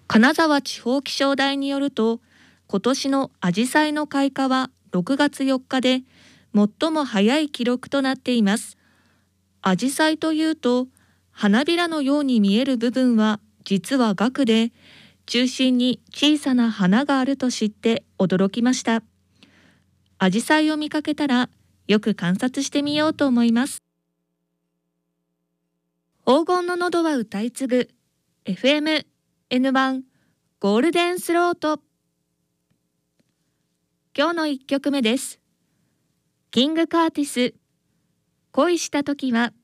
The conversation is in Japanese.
金沢地方気象台によると、今年のアジサイの開花は6月4日で最も早い記録となっています。アジサイというと、花びらのように見える部分は実は萼で、中心に小さな花があると知って驚きました。アジサイを見かけたらよく観察してみようと思います。黄金の喉は歌い継ぐ FM N1 ゴールデンスロート。今日の1曲目です。キングカーティス、恋した時は。